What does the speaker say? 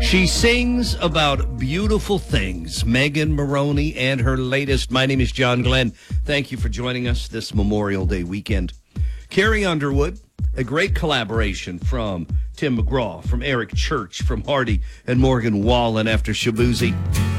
She sings about beautiful things. Megan Moroney and her latest. My name is John Glenn. Thank you for joining us this Memorial Day weekend. Carrie Underwood, a great collaboration from Tim McGraw, from Eric Church, from Hardy, and Morgan Wallen after Shabuzi.